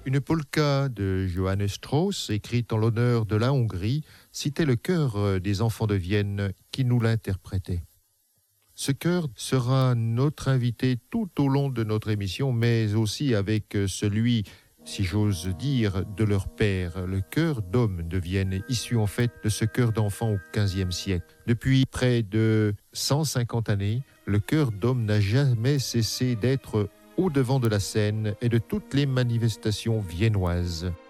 Une polka de Johannes Strauss, écrite en l'honneur de la Hongrie, citait le chœur des enfants de Vienne qui nous l'interprétait. Ce chœur sera notre invité tout au long de notre émission, mais aussi avec celui, si j'ose dire, de leur père, le chœur d'hommes de Vienne, issu en fait de ce chœur d'enfants au XVe siècle. Depuis près de 150 années, le chœur d'hommes n'a jamais cessé d'être au devant de la scène et de toutes les manifestations viennoises.